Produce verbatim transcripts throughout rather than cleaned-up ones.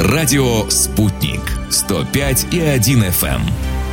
Радио «Спутник». сто пять и один эф эм.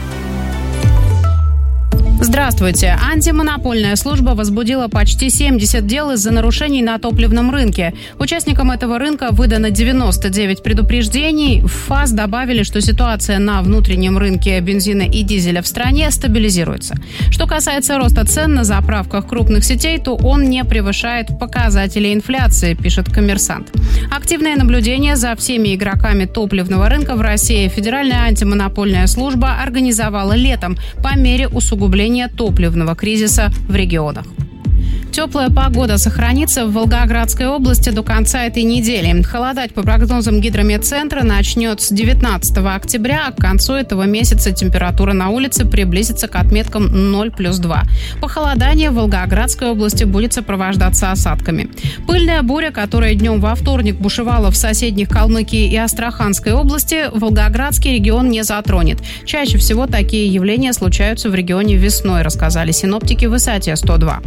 Здравствуйте. Антимонопольная служба возбудила почти семьдесят дел из-за нарушений на топливном рынке. Участникам этого рынка выдано девяносто девять предупреждений. В ФАС добавили, что ситуация на внутреннем рынке бензина и дизеля в стране стабилизируется. Что касается роста цен на заправках крупных сетей, то он не превышает показатели инфляции, пишет «Коммерсант». Активное наблюдение за всеми игроками топливного рынка в России Федеральная антимонопольная служба организовала летом по мере усугубления топливного кризиса в регионах. Теплая погода сохранится в Волгоградской области до конца этой недели. Холодать, по прогнозам Гидрометцентра, начнет с девятнадцатого октября, а к концу этого месяца температура на улице приблизится к отметкам ноль плюс два. Похолодание в Волгоградской области будет сопровождаться осадками. Пыльная буря, которая днем во вторник бушевала в соседних Калмыкии и Астраханской области, Волгоградский регион не затронет. Чаще всего такие явления случаются в регионе весной, рассказали синоптики Высоте сто два.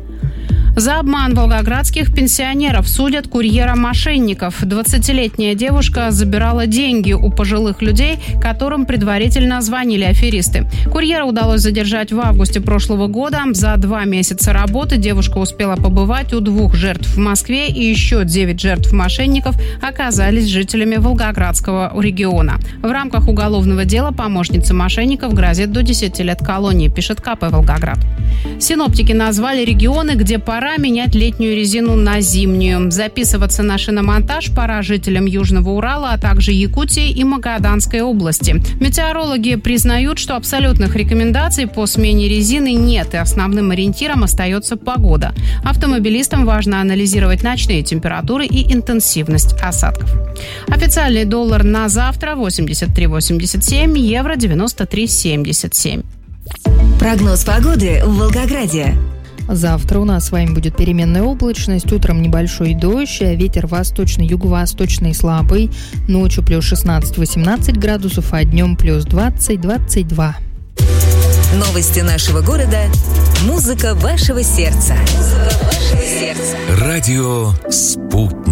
За обман волгоградских пенсионеров судят курьера-мошенников. двадцатилетняя девушка забирала деньги у пожилых людей, которым предварительно звонили аферисты. Курьера удалось задержать в августе прошлого года. За два месяца работы девушка успела побывать у двух жертв в Москве, и еще девять жертв мошенников оказались жителями Волгоградского региона. В рамках уголовного дела помощнице мошенников грозит до десяти лет колонии, пишет ка пэ «Волгоград». Синоптики назвали регионы, где пора менять летнюю резину на зимнюю. Записываться на шиномонтаж пора жителям Южного Урала, а также Якутии и Магаданской области. Метеорологи признают, что абсолютных рекомендаций по смене резины нет, и основным ориентиром остается погода. Автомобилистам важно анализировать ночные температуры и интенсивность осадков. Официальный доллар на завтра восемьдесят три восемьдесят семь, евро девяносто три семьдесят семь. Прогноз погоды в Волгограде. Завтра у нас с вами будет переменная облачность, утром небольшой дождь, ветер восточный, юго-восточный слабый, ночью плюс шестнадцать-восемнадцать градусов, а днем плюс двадцать-двадцать два. Новости нашего города, музыка вашего сердца. Музыка вашего сердца. Радио «Спутник».